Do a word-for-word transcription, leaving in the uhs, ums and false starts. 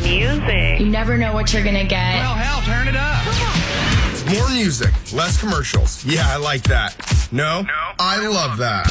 music. You never know what you're going to get. Well, hell, turn it up. More music, less commercials. Yeah, I like that. No? No. I love that.